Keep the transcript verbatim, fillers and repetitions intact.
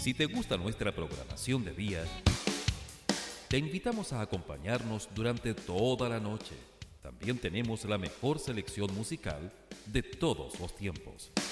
Si te gusta nuestra programación de día, te invitamos a acompañarnos durante toda la noche. También tenemos la mejor selección musical de todos los tiempos.